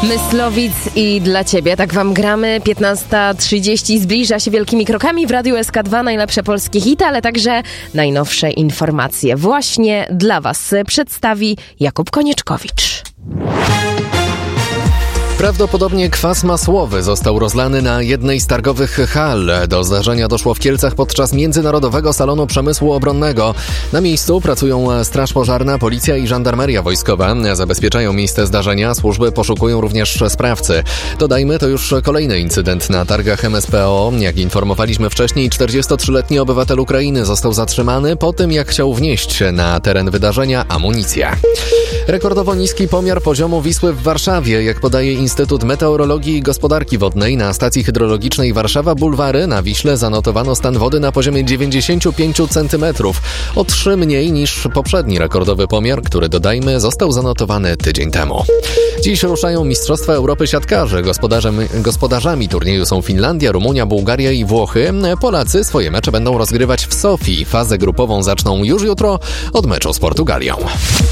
Myslowic i dla Ciebie, tak Wam gramy. 15:30 zbliża się wielkimi krokami w Radiu SK2, najlepsze polskie hity, ale także najnowsze informacje. Właśnie dla Was przedstawi Jakub Konieczkowicz. Prawdopodobnie kwas masłowy został rozlany na jednej z targowych hal. Do zdarzenia doszło w Kielcach podczas Międzynarodowego Salonu Przemysłu Obronnego. Na miejscu pracują Straż Pożarna, Policja i Żandarmeria Wojskowa. Zabezpieczają miejsce zdarzenia, służby poszukują również sprawcy. Dodajmy, to już kolejny incydent na targach MSPO. Jak informowaliśmy wcześniej, 43-letni obywatel Ukrainy został zatrzymany po tym, jak chciał wnieść na teren wydarzenia amunicję. Rekordowo niski pomiar poziomu Wisły w Warszawie, jak podaje Instytut Meteorologii i Gospodarki Wodnej, na stacji hydrologicznej Warszawa-Bulwary na Wiśle zanotowano stan wody na poziomie 95 cm, o 3 mniej niż poprzedni rekordowy pomiar, który, dodajmy, został zanotowany tydzień temu. Dziś ruszają Mistrzostwa Europy siatkarzy. Gospodarzami turnieju są Finlandia, Rumunia, Bułgaria i Włochy. Polacy swoje mecze będą rozgrywać w Sofii. Fazę grupową zaczną już jutro od meczu z Portugalią.